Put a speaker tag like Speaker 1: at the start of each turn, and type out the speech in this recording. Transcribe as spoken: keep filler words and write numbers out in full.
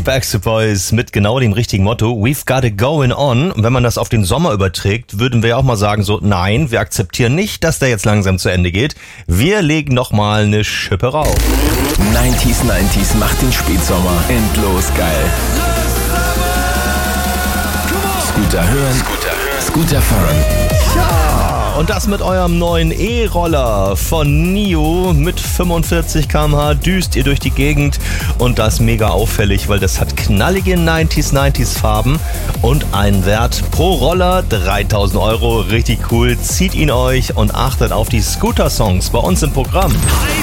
Speaker 1: Backstreet Boys mit genau dem richtigen Motto, We've got it going on. Und wenn man das auf den Sommer überträgt, würden wir auch mal sagen so, nein, wir akzeptieren nicht, dass der jetzt langsam zu Ende geht. Wir legen nochmal eine Schippe rauf.
Speaker 2: neunzig neunzig macht den Spätsommer endlos geil. Scooter hören, Scooter fahren.
Speaker 1: Ja, und das mit eurem neuen E-Roller von NIO. Mit fünfundvierzig Kilometer pro Stunde düst ihr durch die Gegend und das mega auffällig, weil das hat knallige neunzig neunzig Farben und einen Wert pro Roller dreitausend Euro. Richtig cool. Zieht ihn euch und achtet auf die Scooter-Songs bei uns im Programm.